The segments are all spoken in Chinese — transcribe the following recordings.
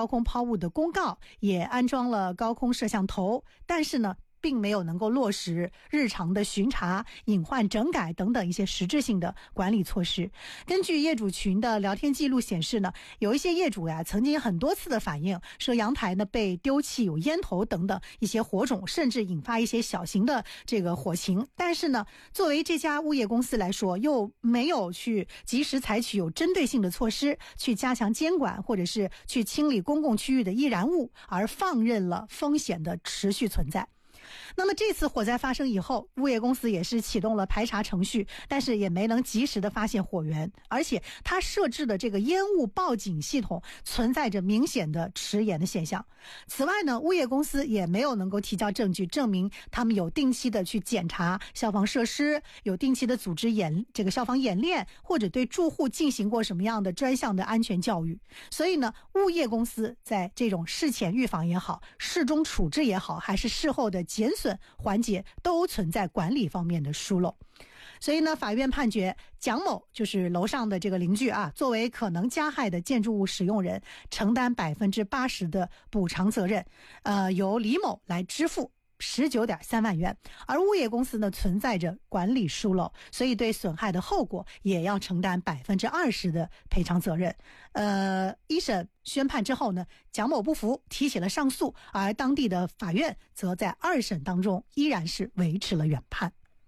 高空抛物的公告，也安装了高空摄像头，但是呢并没有能够落实日常的巡查、隐患整改等等一些实质性的管理措施。根据业主群的聊天记录显示呢，有一些业主呀曾经很多次的反映说阳台呢被丢弃有烟头等等一些火种，甚至引发一些小型的这个火情。但是呢，作为这家物业公司来说，又没有去及时采取有针对性的措施去加强监管，或者是去清理公共区域的易燃物，而放任了风险的持续存在。那么这次火灾发生以后，物业公司也是启动了排查程序，但是也没能及时的发现火源，而且它设置的这个烟雾报警系统存在着明显的迟延的现象。此外呢，物业公司也没有能够提交证据证明他们有定期的去检查消防设施，有定期的组织这个消防演练，或者对住户进行过什么样的专项的安全教育。所以呢，物业公司在这种事前预防也好，事中处置也好，还是事后的减损环节，都存在管理方面的疏漏。所以呢，法院判决蒋某，就是楼上的这个邻居啊，作为可能加害的建筑物使用人，承担80%的补偿责任，由李某来支付19.3万元。而物业公司呢，存在着管理疏漏，所以对损害的后果也要承担20%的赔偿责任。一审宣判之后呢，蒋某不服，提起了上诉，而当地的法院则在2审当中依然是维持了原判。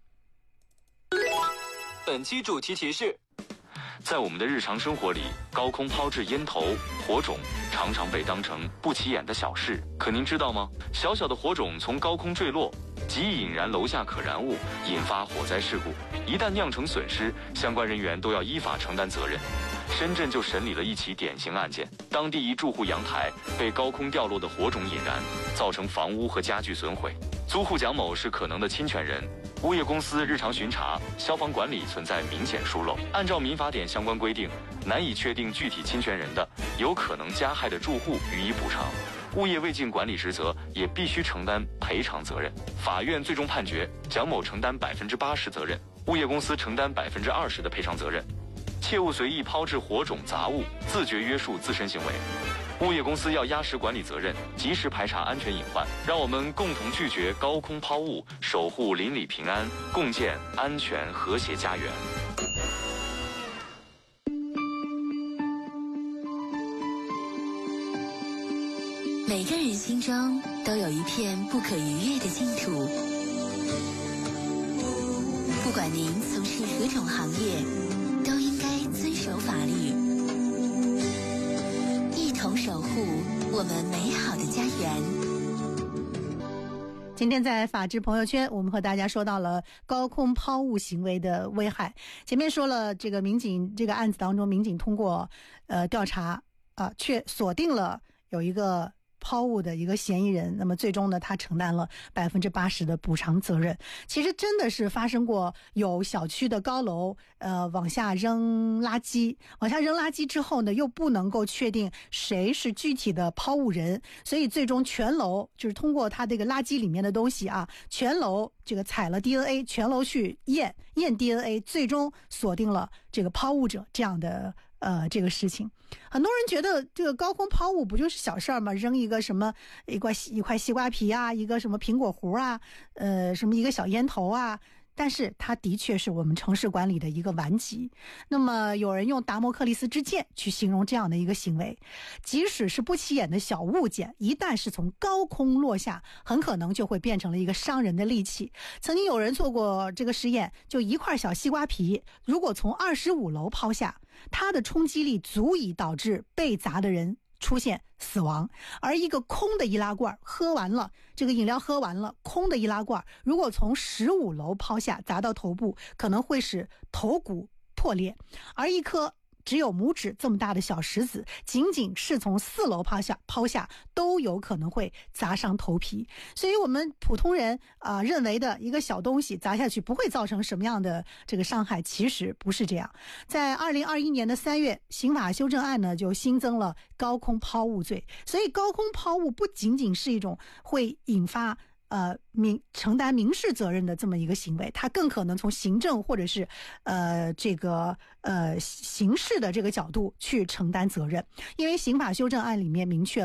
本期主题提示：在我们的日常生活里，高空抛掷烟头、火种常常被当成不起眼的小事，可您知道吗？小小的火种从高空坠落，极易引燃楼下可燃物，引发火灾事故。一旦酿成损失，相关人员都要依法承担责任。深圳就审理了一起典型案件，当地一住户阳台被高空掉落的火种引燃，造成房屋和家具损毁。租户蒋某是可能的侵权人，物业公司日常巡查、消防管理存在明显疏漏。按照民法典相关规定，难以确定具体侵权人的，有可能加害的住户予以补偿。物业未尽管理职责，也必须承担赔偿责任。法院最终判决蒋某承担80%责任，物业公司承担20%的赔偿责任。切勿随意抛掷火种杂物，自觉约束自身行为。物业公司要压实管理责任，及时排查安全隐患。让我们共同拒绝高空抛物，守护邻里平安，共建安全和谐家园。 每个人心中都有一片不可逾越的净土。不管您从事何种行业，都应该遵守法律，一同守护我们美好的家园。 今天在法治朋友圈，我们和大家说到了高空抛物行为的危害。前面说了，这个民警这个案子当中，民警通过调查却锁定了有一个抛物的一个嫌疑人，那么最终呢，他承担了80%的补偿责任。其实真的是发生过有小区的高楼往下扔垃圾之后呢，又不能够确定谁是具体的抛物人，所以最终全楼就是通过他这个垃圾里面的东西啊，全楼这个采了 DNA， 全楼去验 DNA， 最终锁定了这个抛物者这样的这个事情。很多人觉得这个高空抛物不就是小事儿吗？扔一个什么一块西瓜皮啊，一个什么苹果核啊，什么一个小烟头啊，但是它的确是我们城市管理的一个顽疾。那么有人用达摩克利斯之剑去形容这样的一个行为，即使是不起眼的小物件，一旦是从高空落下，很可能就会变成了一个伤人的利器。曾经有人做过这个实验，就一块小西瓜皮，如果从25楼抛下，它的冲击力足以导致被砸的人出现死亡。而一个空的易拉罐，喝完了这个饮料喝完了，空的易拉罐如果从15楼抛下，砸到头部，可能会使头骨破裂。而一颗只有拇指这么大的小石子，仅仅是从4楼抛下都有可能会砸伤头皮。所以我们普通人认为的一个小东西砸下去不会造成什么样的这个伤害，其实不是这样。在2021年的3月，刑法修正案呢就新增了高空抛物罪。所以高空抛物不仅仅是一种会引发承担民事责任的这么一个行为，它更可能从行政或者是刑事的这个角度去承担责任。因为刑法修正案里面明确